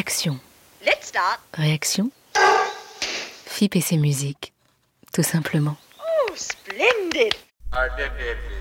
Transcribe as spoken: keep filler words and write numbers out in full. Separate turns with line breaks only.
Action.
Let's start.
Réaction. F I P et ses musiques, tout simplement.
Oh, splendid.
Are dead, dead.